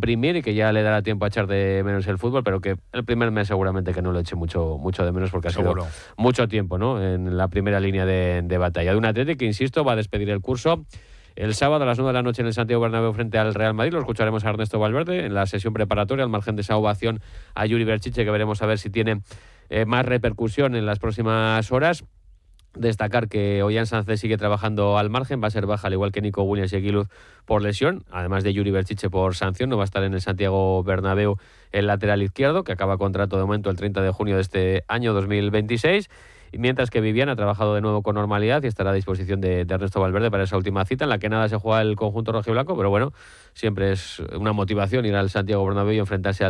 exprimir y que ya le dará tiempo a echar de menos el fútbol, pero que el primer mes seguramente que no lo eche mucho de menos porque ha sido mucho tiempo, ¿no?, en la primera línea de batalla. De un Athletic que, insisto, va a despedir el curso el sábado a las 9 de la noche en el Santiago Bernabéu frente al Real Madrid. Lo escucharemos a Ernesto Valverde en la sesión preparatoria, al margen de esa ovación a Yuri Berchiche, que veremos a ver si tiene más repercusión en las próximas horas. Destacar que Ollán Sánchez sigue trabajando al margen, va a ser baja al igual que Nico Williams y Aguiluz por lesión, además de Yuri Berchiche por sanción. No va a estar en el Santiago Bernabéu el lateral izquierdo, que acaba contrato de momento el 30 de junio de este año 2026. Y mientras que Vivian ha trabajado de nuevo con normalidad y estará a disposición de Ernesto Valverde para esa última cita, en la que nada se juega el conjunto rojiblanco, pero bueno, siempre es una motivación ir al Santiago Bernabéu y enfrentarse